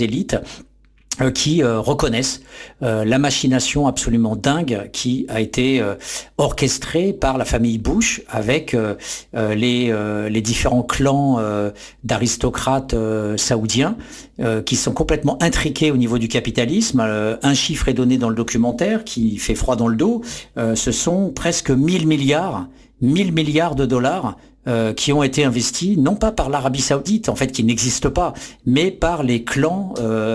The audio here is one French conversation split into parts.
élites qui reconnaissent la machination absolument dingue qui a été orchestrée par la famille Bush avec les différents clans d'aristocrates saoudiens qui sont complètement intriqués au niveau du capitalisme. Un chiffre est donné dans le documentaire qui fait froid dans le dos. Ce sont presque 1000 milliards de dollars qui ont été investis, non pas par l'Arabie Saoudite, en fait, qui n'existe pas, mais par les clans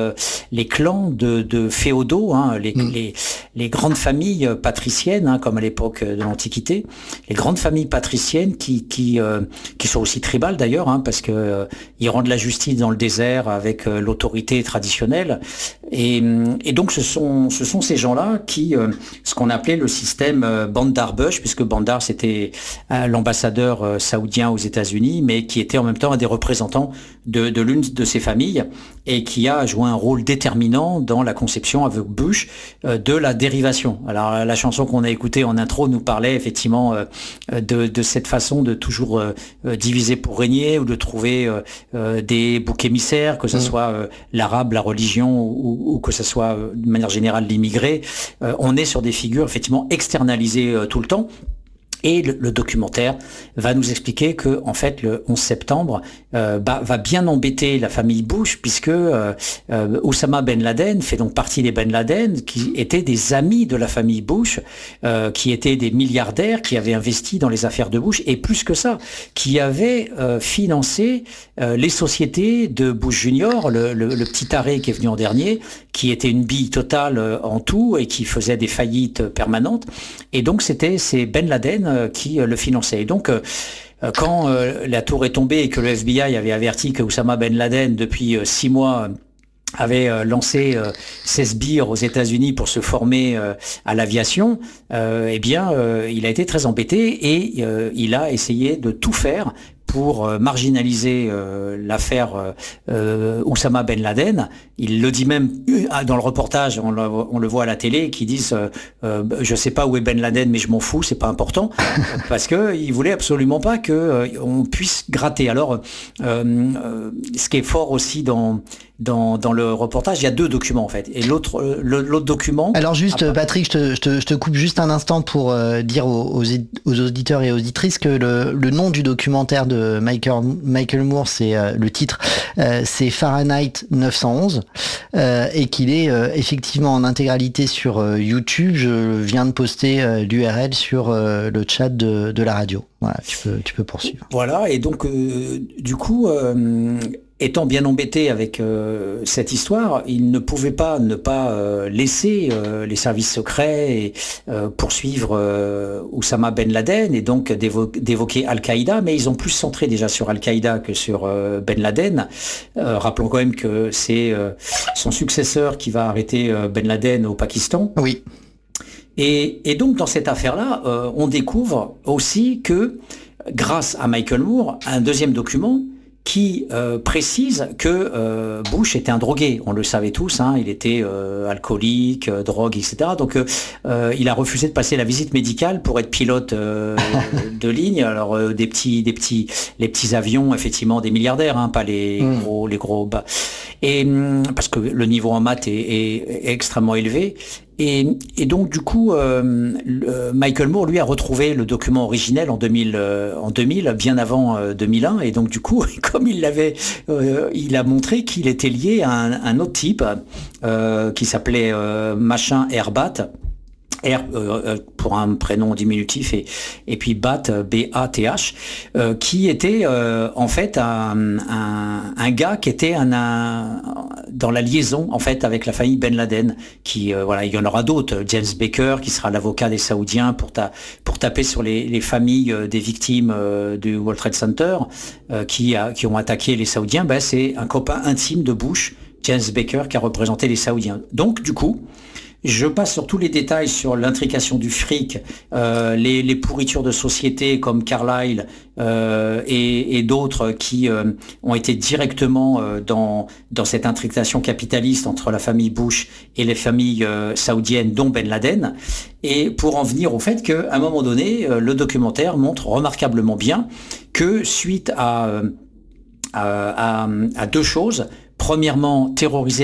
de féodaux, les grandes familles patriciennes, comme à l'époque de l'Antiquité, les grandes familles patriciennes qui sont aussi tribales d'ailleurs, parce que ils rendent la justice dans le désert avec l'autorité traditionnelle, et donc ce sont ces gens-là qui, ce qu'on appelait le système Bandar Bush, puisque Bandar c'était l'ambassadeur saoudien aux États-Unis, mais qui était en même temps un des représentants de l'une de ces familles et qui a joué un rôle déterminant dans la conception avec Bush de la dérivation. Alors la chanson qu'on a écoutée en intro nous parlait effectivement de cette façon de toujours diviser pour régner ou de trouver des boucs émissaires, que ce soit l'arabe, la religion ou que ce soit de manière générale l'immigré. On est sur des figures effectivement externalisées tout le temps. Et le documentaire va nous expliquer que, en fait, le 11 septembre va bien embêter la famille Bush, puisque Oussama Ben Laden fait donc partie des Ben Laden, qui étaient des amis de la famille Bush, qui étaient des milliardaires, qui avaient investi dans les affaires de Bush, et plus que ça, qui avaient financé les sociétés de Bush Junior, le petit taré qui est venu en dernier, qui était une bille totale en tout et qui faisait des faillites permanentes. Et donc c'était ces Ben Laden qui le finançaient. Et donc quand la tour est tombée et que le FBI avait averti que Oussama Ben Laden depuis 6 mois avait lancé ses sbires aux États-Unis pour se former à l'aviation, eh bien il a été très embêté et il a essayé de tout faire pour marginaliser l'affaire Oussama Ben Laden. Il le dit même dans le reportage, on le voit à la télé, qui disent je sais pas où est Ben Laden, mais je m'en fous, c'est pas important, parce que il voulait absolument pas que on puisse gratter. Alors, ce qui est fort aussi dans le reportage, il y a 2 documents en fait, et l'autre document. Alors juste, Patrick, je te coupe juste un instant pour dire aux auditeurs et auditrices que le nom du documentaire de Michael Moore, c'est le titre, c'est Fahrenheit 911, et qu'il est effectivement en intégralité sur YouTube. Je viens de poster l'URL sur le chat de la radio. Voilà, tu peux poursuivre. Voilà, et donc du coup, étant bien embêté avec cette histoire, il ne pouvait pas ne pas laisser les services secrets et poursuivre Oussama Ben Laden et donc d'évoquer Al-Qaïda, mais ils ont plus centré déjà sur Al-Qaïda que sur Ben Laden. Rappelons quand même que c'est son successeur qui va arrêter Ben Laden au Pakistan. Oui. Et donc dans cette affaire-là, on découvre aussi que, grâce à Michael Moore, un deuxième document qui précise que Bush était un drogué. On le savait tous, il était alcoolique, drogue, etc. Donc il a refusé de passer la visite médicale pour être pilote de ligne. Alors les petits avions, effectivement, des milliardaires, pas les gros bas. Et parce que le niveau en maths est extrêmement élevé. Et donc du coup, Michael Moore lui a retrouvé le document originel en 2000, bien avant 2001. Et donc du coup, comme il a montré qu'il était lié à un autre type qui s'appelait Machin Herbat. Pour un prénom diminutif et puis Bat, B-A-T-H, qui était en fait un gars qui était dans la liaison en fait avec la famille Ben Laden, qui il y en aura d'autres. James Baker qui sera l'avocat des Saoudiens pour taper sur les familles des victimes du World Trade Center qui ont attaqué les Saoudiens. C'est un copain intime de Bush, James Baker, qui a représenté les Saoudiens. Donc du coup, je passe sur tous les détails sur l'intrication du fric, les pourritures de sociétés comme Carlyle et d'autres qui ont été directement dans cette intrication capitaliste entre la famille Bush et les familles saoudiennes, dont Ben Laden, et pour en venir au fait qu'à un moment donné, le documentaire montre remarquablement bien que suite à 2 choses, premièrement, terroriser